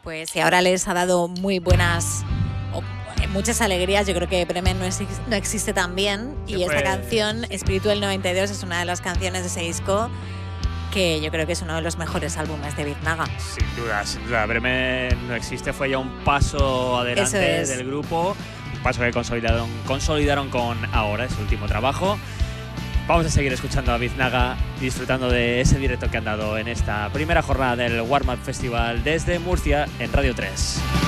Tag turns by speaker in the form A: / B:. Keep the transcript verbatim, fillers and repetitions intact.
A: Pues si ahora les ha dado muy buenas, o, muchas alegrías, yo creo que Bremen no, es, no existe tan bien.
B: Siempre...
A: Y esta canción, Espíritu del noventa y dos, es una de las canciones de ese disco que yo creo que es uno de los mejores álbumes de Biznaga.
B: Sin duda, sin duda. Bremen no existe, fue ya un paso adelante
A: es.
B: del grupo, un paso que consolidaron, consolidaron con Ahora, su último trabajo. Vamos a seguir escuchando a Biznaga, disfrutando de ese directo que han dado en esta primera jornada del Warm Up Festival desde Murcia en Radio tres.